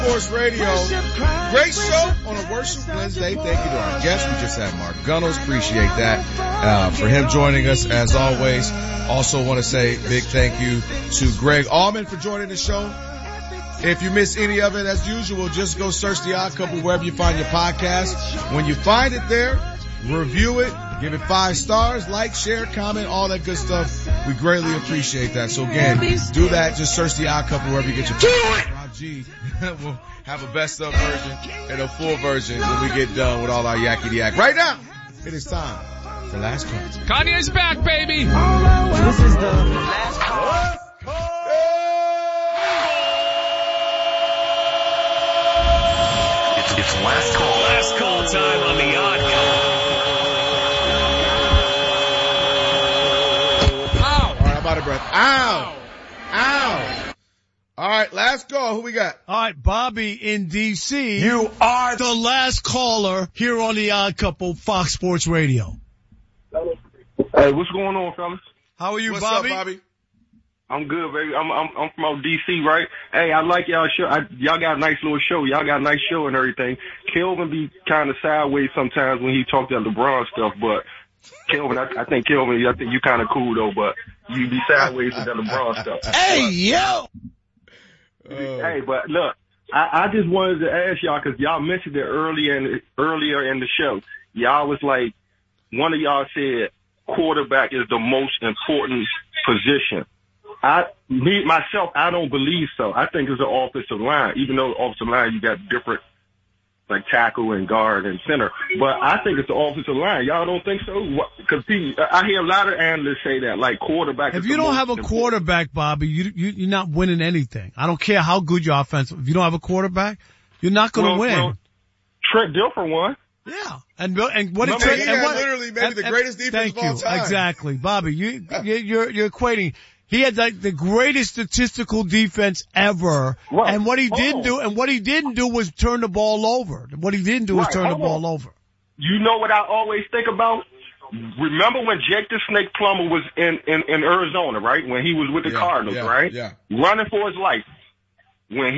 Sports Radio. Great show on a Worship Wednesday. Thank you to our guest. We just had Mark Gunnels. Appreciate that for him joining us as always. Also want to say big thank you to Greg Allman for joining the show. If you miss any of it, as usual, just go search The Odd Couple wherever you find your podcast. When you find it there, review it, give it 5 stars, like, share, comment, all that good stuff. We greatly appreciate that. So again, do that. Just search The Odd Couple wherever you get your podcast. Rob G will have a best of version and a full version when we get done with all our yakety yak. Right now, it is time for Last Call. Kanye's back, baby. This is the Last Call. It's last call. Last call time on The Odd Couple. Ow. All right, I'm out of breath. Ow. Ow. All right, last call. Who we got? All right, Bobby in D.C. You are the last caller here on The Odd Couple, Fox Sports Radio. Hey, what's going on, fellas? How are you, What's Bobby? up, Bobby? I'm good, baby. I'm from out DC, right? Hey, I like y'all show. Y'all got a nice little show. Y'all got a nice show and everything. Kelvin be kind of sideways sometimes when he talk that LeBron stuff, but Kelvin, I think you kind of cool though, but you be sideways with that LeBron stuff. Hey, yo! Hey, but look, I just wanted to ask y'all because y'all mentioned it earlier in the show. Y'all was like, one of y'all said quarterback is the most important position. I don't believe so. I think it's the offensive line, even though the offensive line, you got different, like tackle and guard and center. But I think it's the offensive line. Y'all don't think so? Because I hear a lot of analysts say that, like quarterback. If you don't have a quarterback, Bobby, you're not winning anything. I don't care how good your offense. If you don't have a quarterback, you're not going to win. Well, Trent Dilfer won. Yeah, and what did He had literally maybe the greatest defense of all time. Exactly, Bobby. You're equating. He had the greatest statistical defense ever, Right. and what he didn't do was turn the ball over. What he didn't do was turn the ball over. You know what I always think about? Remember when Jake the Snake Plummer was in Arizona, right? When he was with the Cardinals, right? Yeah. Running for his life. When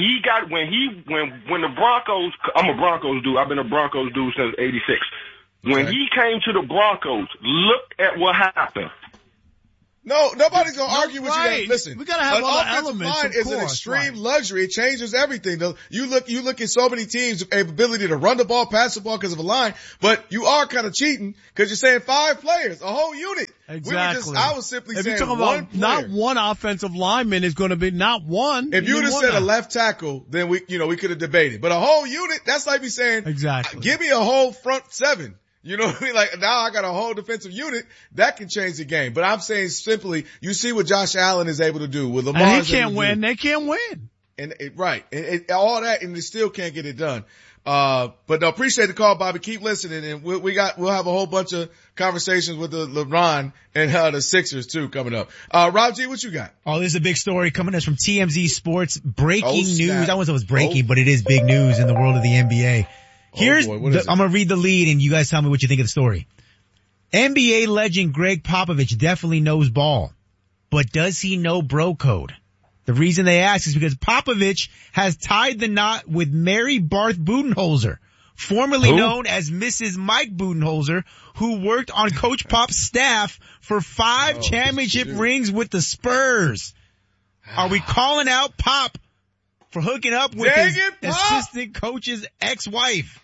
the Broncos, I'm a Broncos dude. I've been a Broncos dude since '86. When he came to the Broncos, look at what happened. No, nobody's gonna argue with right. you. Listen, we gotta have an other offensive elements, line of is course, an extreme right. luxury. It changes everything. You look at so many teams' ability to run the ball, pass the ball because of a line, but you are kind of cheating because you're saying 5 players, a whole unit. Exactly. I was simply if saying you're talking one about player. not one offensive lineman is going to be not one. If you would have said a left tackle, then we could have debated. But a whole unit, that's like me saying, exactly. Give me a whole front 7. You know what I mean? Like now I got a whole defensive unit that can change the game. But I'm saying simply, you see what Josh Allen is able to do with Lamar. And he can't win. They can't win. And right. And all that, and they still can't get it done. But no, appreciate the call, Bobby. Keep listening, and we'll have a whole bunch of conversations with the LeBron and the Sixers too coming up. Rob G, what you got? Oh, this is a big story coming to us from TMZ Sports. Breaking news. I wouldn't say it was breaking, but it is big news in the world of the NBA. I'm going to read the lead and you guys tell me what you think of the story. NBA legend Greg Popovich definitely knows ball, but does he know bro code? The reason they ask is because Popovich has tied the knot with Mary Barth Budenholzer, formerly known as Mrs. Mike Budenholzer, who worked on Coach Pop's staff for 5 championship rings with the Spurs. Are we calling out Pop for hooking up with his assistant coach's ex-wife?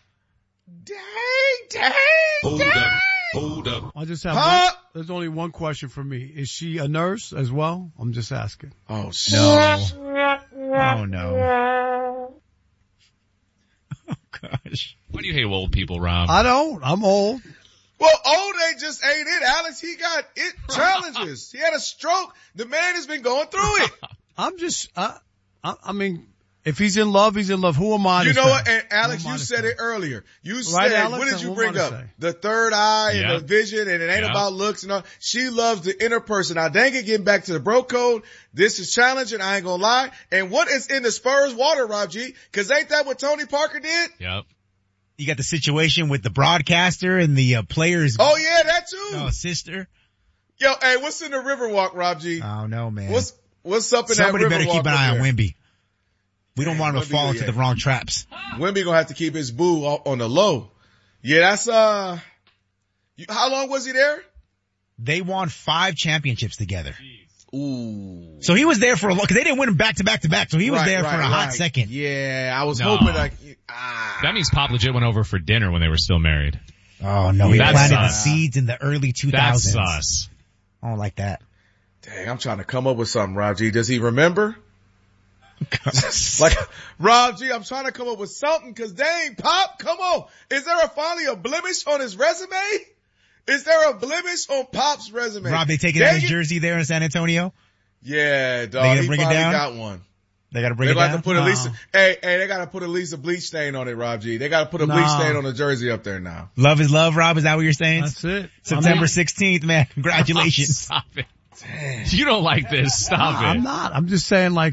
Dang. Hold up. I just have there's only one question for me. Is she a nurse as well? I'm just asking. Oh, no. Oh, no. Oh, gosh. Why do you hate old people, Rob? I don't. I'm old. Well, old ain't it, Alex. He got it challenges. He had a stroke. The man has been going through it. I'm just, I mean, if he's in love, he's in love. Who am I to say? You know what? And Alex, you said it earlier. You said, Alex? what did you What bring am I to up? say? The third eye and the vision, and it ain't about looks and all. She loves the inner person. Now, dang it, getting back to the bro code. This is challenging. I ain't gonna lie. And what is in the Spurs water, Rob G? Cause ain't that what Tony Parker did? Yep. You got the situation with the broadcaster and the players. Oh yeah, that too. Sister. Yo, hey, what's in the Riverwalk, Rob G? Oh no, man. What's up in Somebody that Riverwalk? better keep an eye on Wemby. We don't want him to fall into the wrong traps. Wemby gonna have to keep his boo on the low. Yeah, that's, how long was he there? They won 5 championships together. Ooh. So he was there for a long, cause they didn't win him back to back to back, so he was there for a hot second. Yeah, I was hoping That means Pop legit went over for dinner when they were still married. Oh no, he planted the seeds in the early 2000s. That's sus. I don't like that. Dang, I'm trying to come up with something, Rob G. Does he remember? Like, Rob G, I'm trying to come up with something, cause dang, Pop, come on. Is there finally a blemish on his resume? Is there a blemish on Pop's resume? Rob, they taking out his jersey there in San Antonio? Yeah, dog. He finally got one. They gotta bring it down? To put at least, they gotta put at least a bleach stain on it, Rob G. They gotta put a bleach stain on the jersey up there now. Love is love, Rob, is that what you're saying? That's it. September 16th, man. Congratulations. Stop it. Dang. You don't like this. Stop it. I'm not. I'm just saying, like,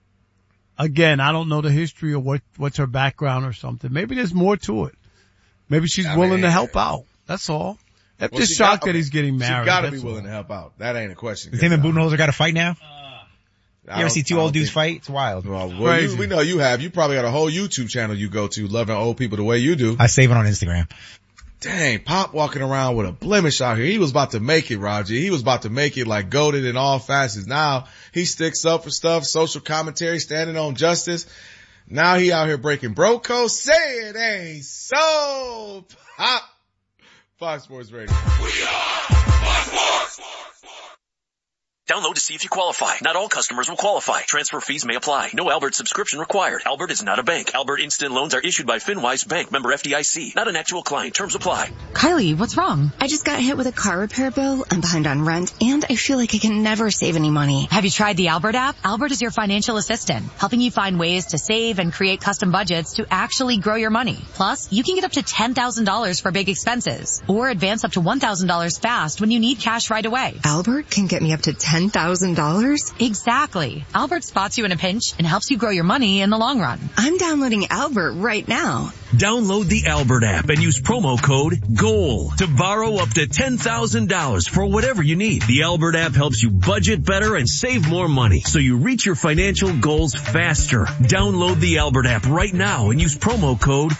again, I don't know the history of what's her background or something. Maybe there's more to it. Maybe she's willing to help out. That's all. I'm just shocked that he's getting married. She gotta be willing to help out. That ain't a question. Does him and Budenholzer got to fight now? You ever see 2 old dudes fight? It's wild. Well, we know you have. You probably got a whole YouTube channel you go to, loving old people the way you do. I save it on Instagram. Dang, Pop walking around with a blemish out here. He was about to make it, Roger. He was about to make it like goated in all facets. Now he sticks up for stuff, social commentary, standing on justice. Now he out here breaking bro code. Say it ain't so. Pop. Fox Sports Radio. We are Fox Sports. Download to see if you qualify. Not all customers will qualify. Transfer fees may apply. No Albert subscription required. Albert is not a bank. Albert Instant Loans are issued by FinWise Bank, member FDIC. Not an actual client. Terms apply. Kylie, what's wrong? I just got hit with a car repair bill. I'm behind on rent, and I feel like I can never save any money. Have you tried the Albert app? Albert is your financial assistant, helping you find ways to save and create custom budgets to actually grow your money. Plus, you can get up to $10,000 for big expenses, or advance up to $1,000 fast when you need cash right away. Albert can get me up to $10,000? Exactly. Albert spots you in a pinch and helps you grow your money in the long run. I'm downloading Albert right now. Download the Albert app and use promo code GOAL to borrow up to $10,000 for whatever you need. The Albert app helps you budget better and save more money so you reach your financial goals faster. Download the Albert app right now and use promo code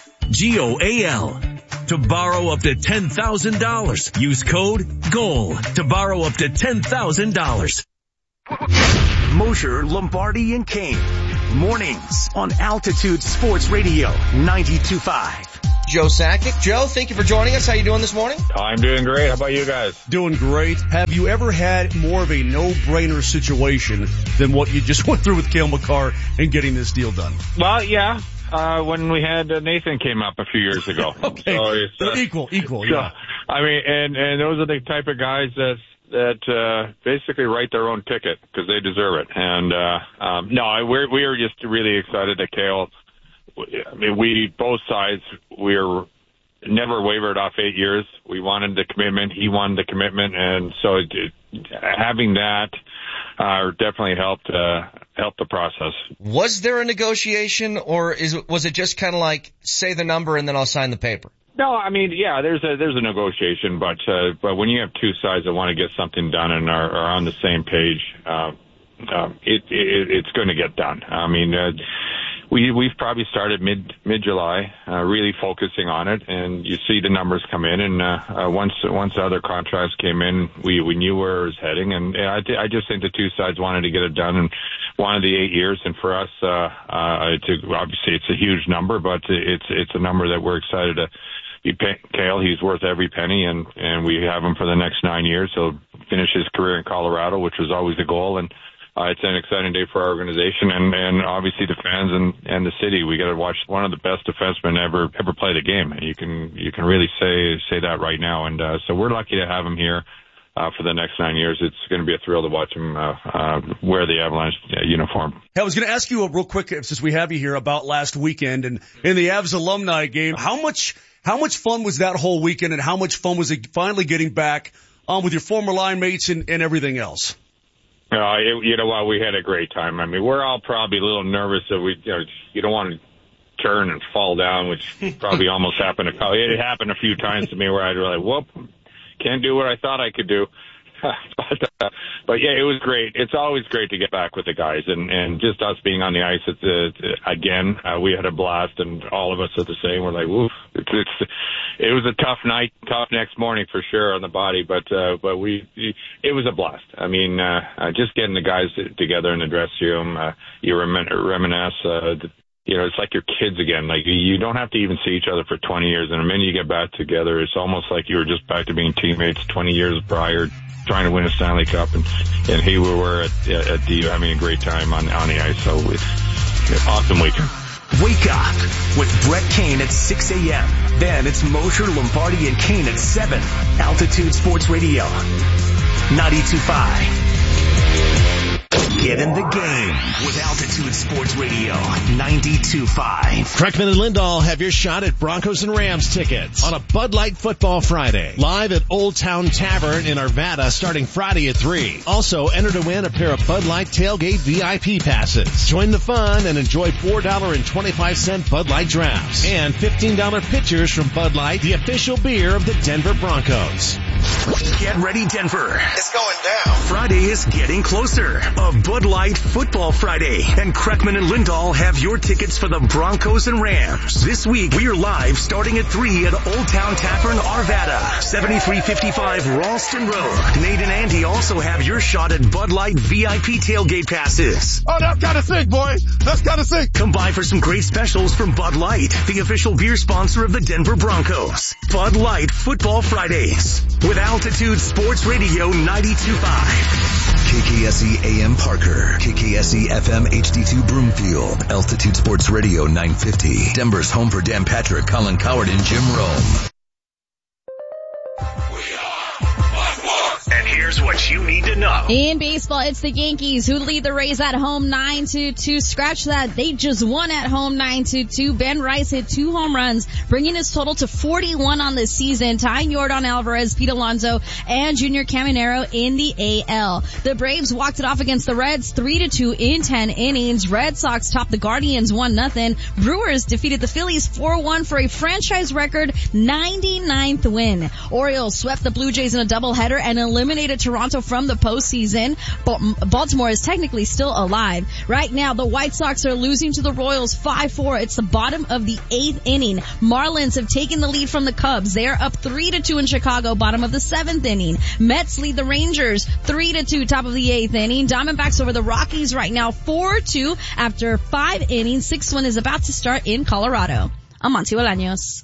GOAL to borrow up to $10,000. Use code GOAL to borrow up to $10,000. Mosher, Lombardi, and Kane. Mornings on Altitude Sports Radio 92.5. Joe Sakic. Joe, thank you for joining us. How you doing this morning? I'm doing great. How about you guys? Doing great. Have you ever had more of a no-brainer situation than what you just went through with Cale Makar and getting this deal done? Well, yeah. When we had Nathan came up a few years ago. Okay. So it's, equal, yeah. So, I mean, and those are the type of guys that basically write their own ticket because they deserve it. And no, we are just really excited that Cale. I mean, we both sides we're never wavered off 8 years. We wanted the commitment. He wanted the commitment, and so having that definitely helped the process. Was there a negotiation, or was it just kind of like say the number and then I'll sign the paper? No, I mean, yeah, there's a negotiation, but when you have two sides that want to get something done and are on the same page, it's going to get done. I mean, we've probably started mid-July, really focusing on it, and you see the numbers come in, and once the other contracts came in, we knew where it was heading, and I just think the two sides wanted to get it done and wanted the 8 years, and for us, obviously it's a huge number, but it's a number that we're excited to be paying Cale. He's worth every penny, and we have him for the next 9 years. He'll finish his career in Colorado, which was always the goal, and it's an exciting day for our organization and obviously the fans and the city. We got to watch one of the best defensemen ever play the game. You can really say that right now. And so we're lucky to have him here for the next 9 years. It's going to be a thrill to watch him wear the Avalanche uniform. Hey, I was going to ask you real quick, since we have you here, about last weekend and in the Avs alumni game. How much fun was that whole weekend, and how much fun was it finally getting back with your former line mates and everything else? You know what? We had a great time. I mean, we're all probably a little nervous that you don't want to turn and fall down, which probably almost happened. It happened a few times to me where I'd be like, whoop, can't do what I thought I could do. But yeah, it was great. It's always great to get back with the guys, and just us being on the ice again. We had a blast, and all of us are the same. We're like, woof. It was a tough night, tough next morning for sure on the body, but it was a blast. I mean, just getting the guys together in the dressing room, you reminisce. It's like your kids again. Like, you don't have to even see each other for 20 years, and the minute you get back together, it's almost like you were just back to being teammates 20 years prior, trying to win a Stanley Cup, and here we were at DU having a great time on the ice. So it's an awesome weekend. Wake up with Brett Kane at 6 a.m. Then it's Mosher, Lombardi, and Kane at 7. Altitude Sports Radio, 92.5. Get in the game with Altitude Sports Radio 92.5. Kreckman and Lindahl have your shot at Broncos and Rams tickets on a Bud Light Football Friday. Live at Old Town Tavern in Arvada starting Friday at 3. Also, enter to win a pair of Bud Light Tailgate VIP passes. Join the fun and enjoy $4.25 Bud Light drafts and $15 pitchers from Bud Light, the official beer of the Denver Broncos. Get ready, Denver. It's going down. Friday is getting closer. A Bud Light Football Friday. And Kreckman and Lindahl have your tickets for the Broncos and Rams. This week, we are live starting at 3 at Old Town Tavern, Arvada, 7355 Ralston Road. Nate and Andy also have your shot at Bud Light VIP tailgate passes. Oh, that's kind of sick, boy. That's kind of sick. Come by for some great specials from Bud Light, the official beer sponsor of the Denver Broncos. Bud Light Football Fridays with Altitude Sports Radio 92.5. KKSE AM Parker, KKSE FM HD2 Broomfield, Altitude Sports Radio 950, Denver's home for Dan Patrick, Colin Coward, and Jim Rome. And here's what you need to know. In baseball, it's the Yankees who lead the Rays at home 9-2. Scratch that. They just won at home 9-2. Ben Rice hit 2 home runs, bringing his total to 41 on the season, tying Yordan Alvarez, Pete Alonso, and Junior Caminero in the AL. The Braves walked it off against the Reds 3-2 in 10 innings. Red Sox topped the Guardians 1-0. Brewers defeated the Phillies 4-1 for a franchise record 99th win. Orioles swept the Blue Jays in a doubleheader and eliminated Toronto from the postseason. Baltimore is technically still alive. Right now, the White Sox are losing to the Royals 5-4. It's the bottom of the 8th inning. Marlins have taken the lead from the Cubs. They are up 3-2 in Chicago, bottom of the 7th inning. Mets lead the Rangers 3-2, top of the 8th inning. Diamondbacks over the Rockies right now 4-2 after 5 innings. 6th one is about to start in Colorado. I'm Monty Bolaños.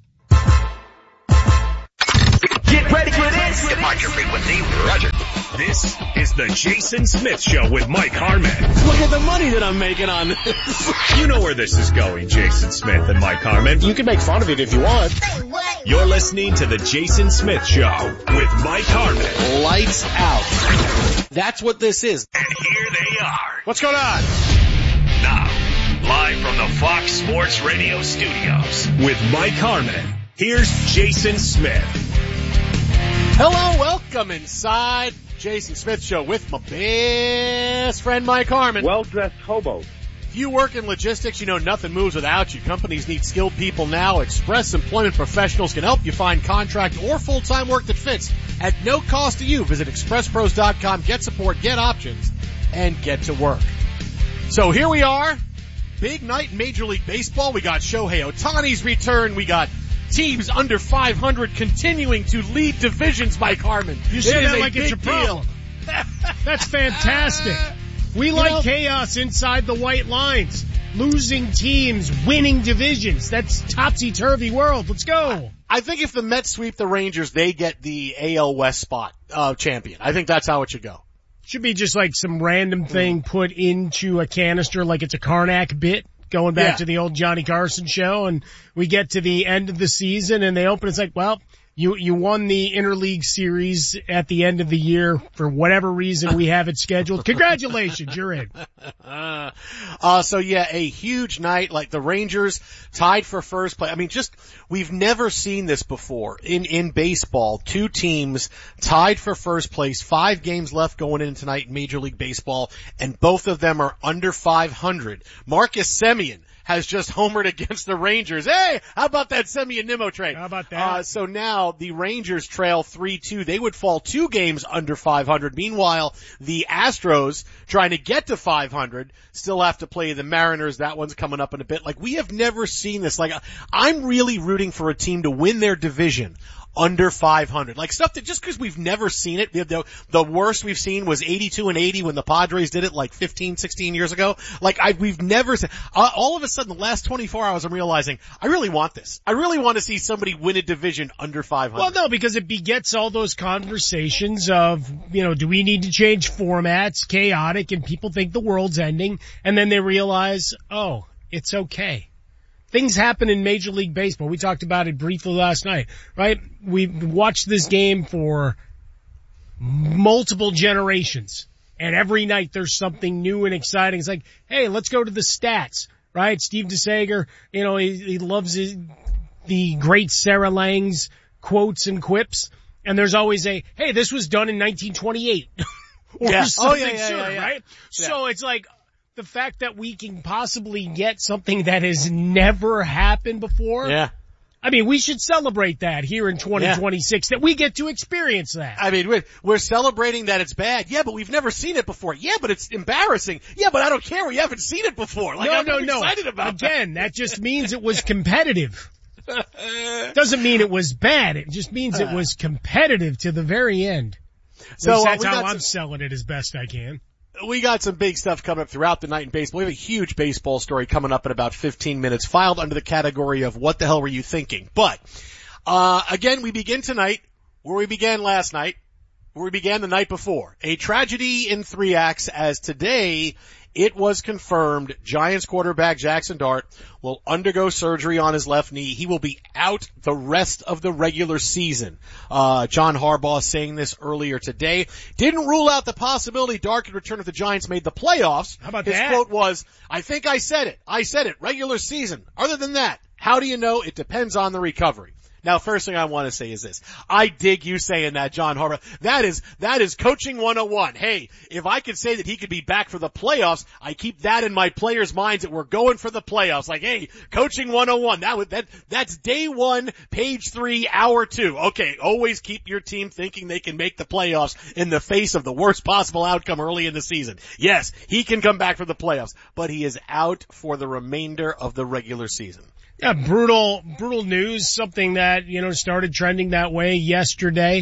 Get ready for this. Depart your frequency. Roger. This is the Jason Smith Show with Mike Harmon. Look at the money that I'm making on this. You know where this is going, Jason Smith and Mike Harmon. You can make fun of it if you want. You're listening to the Jason Smith Show with Mike Harmon. Lights out. That's what this is. And here they are. What's going on? Now, live from the Fox Sports Radio studios with Mike Harmon. Here's Jason Smith. Hello, welcome inside Jason Smith Show with my best friend Mike Harmon. Well-dressed hobo. If you work in logistics, you know nothing moves without you. Companies need skilled people now. Express Employment Professionals can help you find contract or full-time work that fits at no cost to you. Visit expresspros.com, get support, get options, and get to work. So here we are. Big night in Major League Baseball. We got Shohei Ohtani's return. We got teams under 500 continuing to lead divisions, Mike Harmon. You say that like it's a problem. That's fantastic. We like chaos inside the white lines. Losing teams, winning divisions. That's topsy-turvy world. Let's go. I think if the Mets sweep the Rangers, they get the AL West spot champion. I think that's how it should go. Should be just like some random thing put into a canister like it's a Karnak bit. Going back to the old Johnny Carson show, and we get to the end of the season and they open, it's like, well, you won the interleague series at the end of the year for whatever reason we have it scheduled. Congratulations, you're in. So yeah, a huge night, like the Rangers tied for first place. I mean, we've never seen this before in baseball. 2 teams tied for first place, 5 games left going in tonight in Major League Baseball, and both of them are under 500. Marcus Semien has just homered against the Rangers. Hey, how about that Semyon Nimmo trade? How about that? So now the Rangers trail 3-2. They would fall 2 games under 500. Meanwhile, the Astros, trying to get to 500, still have to play the Mariners. That one's coming up in a bit. Like, we have never seen this. Like, I'm really rooting for a team to win their division under 500. Like, stuff that just because we've never seen it, the worst we've seen was 82-80 when the Padres did it like 15, 16 years ago. Like, we've never seen, all of a sudden the last 24 hours I'm realizing I really want this. I really want to see somebody win a division under 500. Well, no, because it begets all those conversations of, do we need to change formats, chaotic, and people think the world's ending, and then they realize, oh, it's okay. Things happen in Major League Baseball. We talked about it briefly last night, right? We watched this game for multiple generations, and every night there's something new and exciting. It's like, hey, let's go to the stats, right? Steve DeSager, he loves the great Sarah Lang's quotes and quips, and there's always hey, this was done in 1928 or something sooner, right? Yeah. So it's like, the fact that we can possibly get something that has never happened before. Yeah. I mean, we should celebrate that here in 2026, that we get to experience that. I mean, we're celebrating that it's bad. Yeah, but we've never seen it before. Yeah, but it's embarrassing. Yeah, but I don't care. We haven't seen it before. Like, I'm excited about Again, that just means it was competitive. Doesn't mean it was bad. It just means it was competitive to the very end. So that's how I'm selling it as best I can. We got some big stuff coming up throughout the night in baseball. We have a huge baseball story coming up in about 15 minutes, filed under the category of what the hell were you thinking? But, again, we begin tonight where we began last night, where we began the night before. A tragedy in 3 acts, as today it was confirmed Giants quarterback Jackson Dart will undergo surgery on his left knee. He will be out the rest of the regular season. John Harbaugh saying this earlier today. Didn't rule out the possibility Dart could return if the Giants made the playoffs. How about his that? His quote was, I think I said it, regular season. Other than that, how do you know? It depends on the recovery. Now, first thing I want to say is this. I dig you saying that, John Harbaugh. That is coaching 101. Hey, if I could say that he could be back for the playoffs, I keep that in my players' minds that we're going for the playoffs. Like, hey, coaching 101. That's day 1, page 3, hour 2. Okay, always keep your team thinking they can make the playoffs in the face of the worst possible outcome early in the season. Yes, he can come back for the playoffs, but he is out for the remainder of the regular season. Yeah, brutal news, something that, started trending that way yesterday.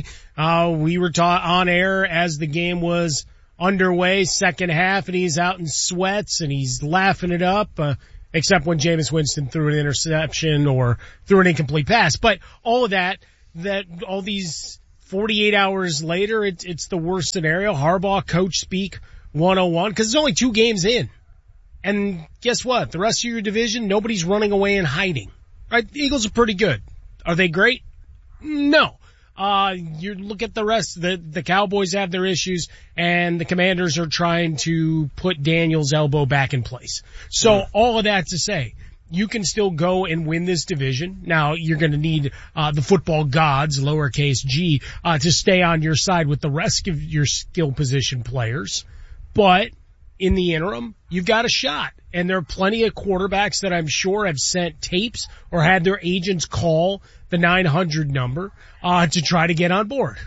We were on air as the game was underway, second half, and he's out in sweats and he's laughing it up, except when Jameis Winston threw an interception or threw an incomplete pass. But all of that all these 48 hours later, it's the worst scenario. Harbaugh coach speak 101, because it's only 2 games in. And guess what? The rest of your division, nobody's running away and hiding. Right? The Eagles are pretty good. Are they great? No. You look at the rest. The Cowboys have their issues, and the Commanders are trying to put Daniel's elbow back in place. So all of that to say, you can still go and win this division. Now, you're going to need the football gods, lowercase g, to stay on your side with the rest of your skill position players. But in the interim, you've got a shot. And there are plenty of quarterbacks that I'm sure have sent tapes or had their agents call the 900 number to try to get on board.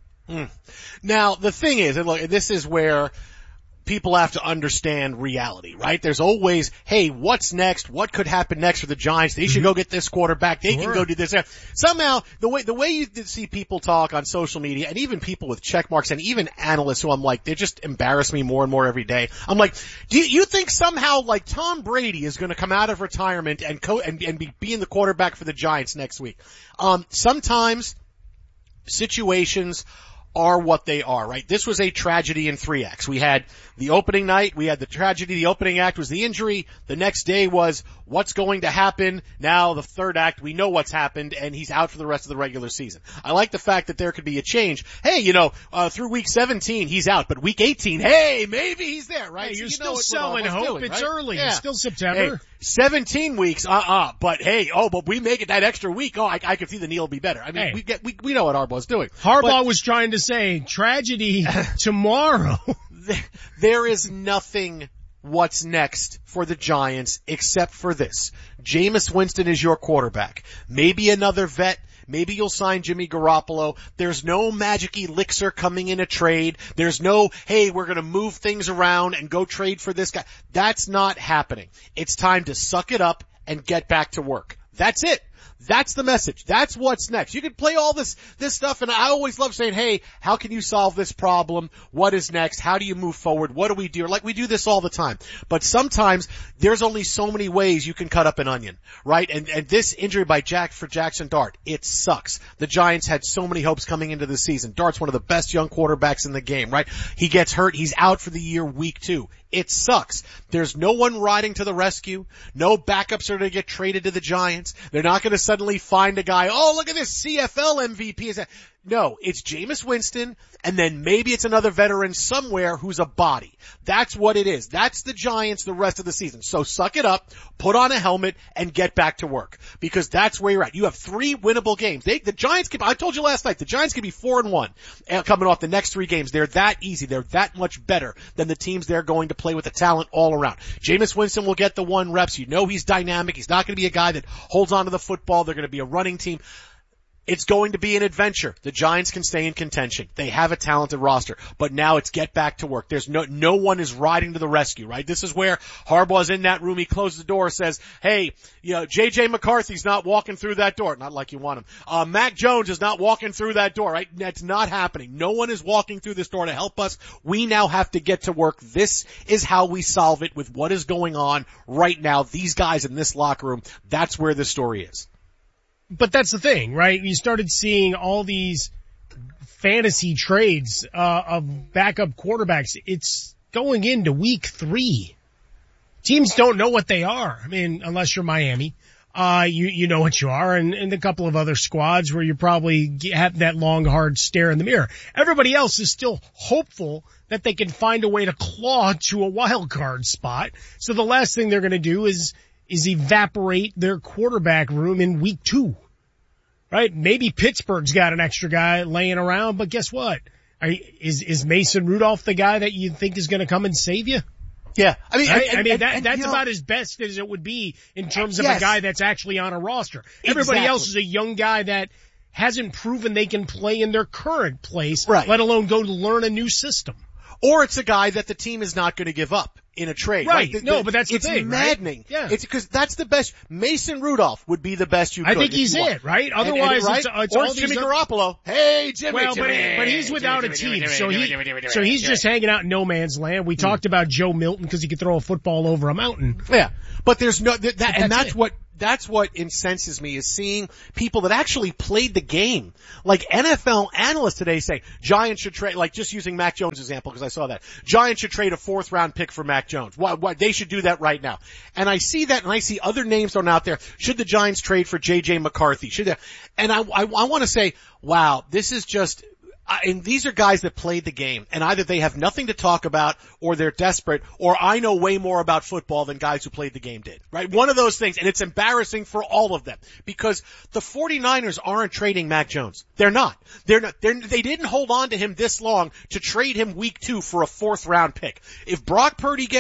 Now, the thing is, and look, this is where people have to understand reality, right? There's always, hey, what's next? What could happen next for the Giants? They should go get this quarterback. They can go do this. Somehow, the way you see people talk on social media, and even people with check marks, and even analysts who I'm like, they just embarrass me more and more every day. I'm like, do you think somehow like Tom Brady is going to come out of retirement and be being the quarterback for the Giants next week? Sometimes situations are what they are, right? This was a tragedy in 3 acts. We had the opening night, we had the tragedy, the opening act was the injury, the next day was what's going to happen. Now the third act, we know what's happened, and he's out for the rest of the regular season. I like the fact that there could be a change. Hey, through week 17 he's out, but week 18, hey, maybe he's there, right? Hey, you're still selling hope. It's early. Yeah. It's still September. Hey, 17 weeks, but hey, but we make it that extra week. I could see the knee will be better. I mean, we know what Harbaugh's doing. Harbaugh was trying to say tragedy tomorrow. There is nothing what's next for the Giants except for this. Jameis Winston is your quarterback. Maybe another vet. Maybe you'll sign Jimmy Garoppolo. There's no magic elixir coming in a trade. There's no, hey, we're going to move things around and go trade for this guy. That's not happening. It's time to suck it up and get back to work. That's it. That's the message. That's what's next. You can play all this stuff, and I always love saying, hey, how can you solve this problem? What is next? How do you move forward? What do we do? Like, we do this all the time. But sometimes there's only so many ways you can cut up an onion, right? And this injury by Jackson Dart, it sucks. The Giants had so many hopes coming into the season. Dart's one of the best young quarterbacks in the game, right? He gets hurt. He's out for the year week 2. It sucks. There's no one riding to the rescue. No backups are going to get traded to the Giants. They're not going to suddenly find a guy, oh, look at this CFL MVP. No, it's Jameis Winston, and then maybe it's another veteran somewhere who's a body. That's what it is. That's the Giants the rest of the season. So suck it up, put on a helmet, and get back to work. Because that's where you're at. You have 3 winnable games. The Giants I told you last night, the Giants can be 4-1 coming off the next 3 games. They're that easy. They're that much better than the teams they're going to play with the talent all around. Jameis Winston will get the 1 reps. You know he's dynamic. He's not going to be a guy that holds on to the football. They're going to be a running team. It's going to be an adventure. The Giants can stay in contention. They have a talented roster, but now it's get back to work. There's no one is riding to the rescue, right? This is where Harbaugh's in that room. He closes the door, says, hey, JJ McCarthy's not walking through that door. Not like you want him. Mac Jones is not walking through that door, right? That's not happening. No one is walking through this door to help us. We now have to get to work. This is how we solve it with what is going on right now. These guys in this locker room, that's where the story is. But that's the thing, right? You started seeing all these fantasy trades of backup quarterbacks. It's going into week 3. Teams don't know what they are. I mean, unless you're Miami, you know what you are, and a couple of other squads where you probably have that long, hard stare in the mirror. Everybody else is still hopeful that they can find a way to claw to a wild card spot. So the last thing they're going to do is evaporate their quarterback room in week 2, right? Maybe Pittsburgh's got an extra guy laying around, but guess what? Is Mason Rudolph the guy that you think is going to come and save you? Yeah. That's about as best as it would be in terms of a guy that's actually on a roster. Everybody else is a young guy that hasn't proven they can play in their current place, right, let alone go learn a new system. Or it's a guy that the team is not going to give up in a trade. Right. But that's the thing. It's maddening. Right? Yeah. It's because that's the best. Mason Rudolph would be the best you could. I think he's it, right? Otherwise, it's or all Jimmy Garoppolo. Hey, Jimmy. Well, but he's without a team, so he's just hanging out in no man's land. We talked about Joe Milton because he could throw a football over a mountain. Yeah. But there's no, that's what incenses me, is seeing people that actually played the game. Like NFL analysts today say, Giants should trade, like just using Mac Jones' example because I saw that. Giants should trade a 4th round pick for Mac Jones. Why, they should do that right now. And I see that, and I see other names thrown out there. Should the Giants trade for JJ McCarthy? Should they? And I want to say, wow, this is just, and these are guys that played the game, and either they have nothing to talk about, or they're desperate, or I know way more about football than guys who played the game did, right? One of those things, and it's embarrassing for all of them, because the 49ers aren't trading Mac Jones. They're not. They didn't hold on to him this long to trade him week 2 for a 4th round pick. If Brock Purdy gets